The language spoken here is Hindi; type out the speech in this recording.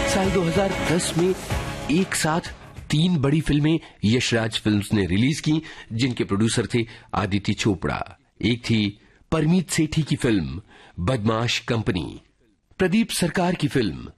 साल 2010 में एक साथ 3 बड़ी फिल्में यशराज फिल्म्स ने रिलीज की, जिनके प्रोड्यूसर थे आदित्य चोपड़ा। एक थी परमीत सेठी की फिल्म बदमाश कंपनी, प्रदीप सरकार की फिल्म